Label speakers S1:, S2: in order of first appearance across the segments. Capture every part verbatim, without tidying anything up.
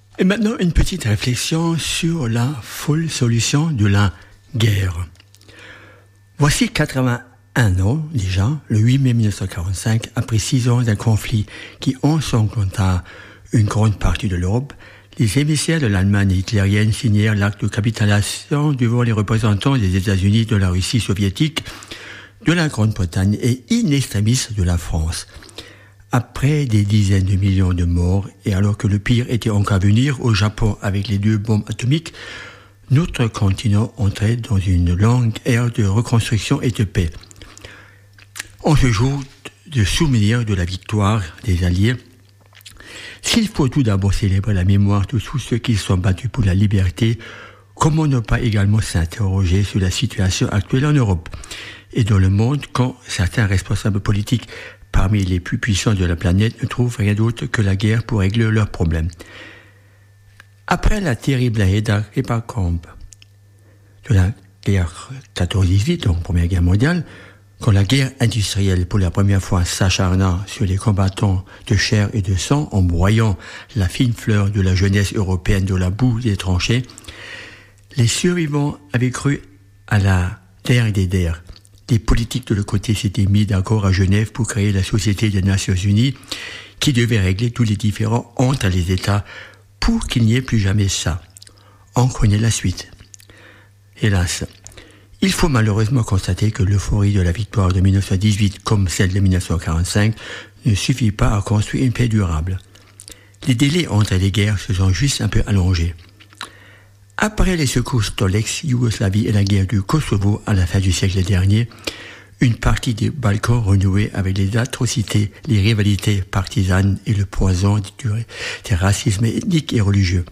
S1: Et maintenant, une petite réflexion sur la folle solution de la guerre. Voici quatre-vingt-un ans déjà, le huit mai mille neuf cent quarante-cinq, après six ans d'un conflit qui ensanglanta une grande partie de l'Europe, les émissaires de l'Allemagne hitlérienne signèrent l'acte de capitulation devant les représentants des États-Unis, de la Russie soviétique, de la Grande-Bretagne et in extremis de la France. Après des dizaines de millions de morts, et alors que le pire était encore à venir au Japon avec les deux bombes atomiques, notre continent entrait dans une longue ère de reconstruction et de paix. En ce jour de souvenir de la victoire des Alliés, s'il faut tout d'abord célébrer la mémoire de tous ceux qui se sont battus pour la liberté, comment ne pas également s'interroger sur la situation actuelle en Europe et dans le monde quand certains responsables politiques parmi les plus puissants de la planète ne trouvent rien d'autre que la guerre pour régler leurs problèmes. Après la terrible hécatombe de la guerre quatorze dix-huit, donc Première Guerre mondiale, quand la guerre industrielle pour la première fois s'acharna sur les combattants de chair et de sang en broyant la fine fleur de la jeunesse européenne dans la boue des tranchées, les survivants avaient cru à la terre des terres. Les politiques de le côté s'étaient mis d'accord à Genève pour créer la Société des Nations Unies qui devait régler tous les différends entre les États pour qu'il n'y ait plus jamais ça. On connaît la suite. Hélas, il faut malheureusement constater que l'euphorie de la victoire de mille neuf cent dix-huit comme celle de mille neuf cent quarante-cinq ne suffit pas à construire une paix durable. Les délais entre les guerres se sont juste un peu allongés. Après les secousses de l'ex-Yougoslavie et la guerre du Kosovo à la fin du siècle dernier, une partie des Balkans renouait avec les atrocités, les rivalités partisanes et le poison du, des racismes ethniques et religieux.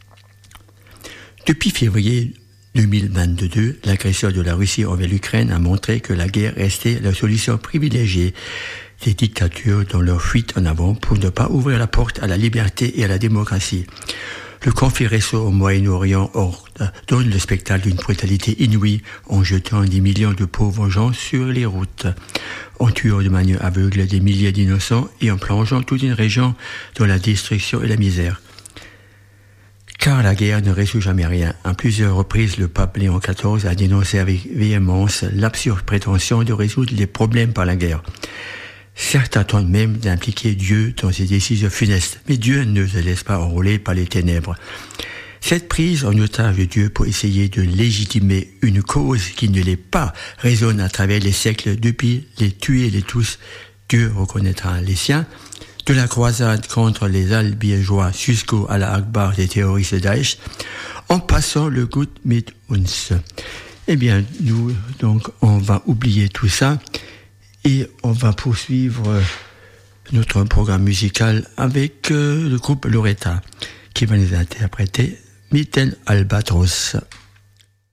S1: Depuis février deux mille vingt-deux, l'agression de la Russie envers l'Ukraine a montré que la guerre restait la solution privilégiée des dictatures dans leur fuite en avant pour ne pas ouvrir la porte à la liberté et à la démocratie. Le conflit récent au Moyen-Orient donne le spectacle d'une brutalité inouïe en jetant des millions de pauvres gens sur les routes, en tuant de manière aveugle des milliers d'innocents et en plongeant toute une région dans la destruction et la misère. Car la guerre ne résout jamais rien. À plusieurs reprises, le pape Léon quatorze a dénoncé avec véhémence l'absurde prétention de résoudre les problèmes par la guerre. Certains tentent même d'impliquer Dieu dans ses décisions funestes, mais Dieu ne se laisse pas enrôler par les ténèbres. Cette prise en otage de Dieu pour essayer de légitimer une cause qui ne l'est pas résonne à travers les siècles depuis les tuer les tous. Dieu reconnaîtra les siens. De la croisade contre les Albigeois jusqu'au Allah Akbar des terroristes Daesh, en passant le Gut mit uns. Eh bien, nous, donc, on va oublier tout ça. Et on va poursuivre notre programme musical avec euh, le groupe Loretta qui va nous interpréter Mitten Albatros.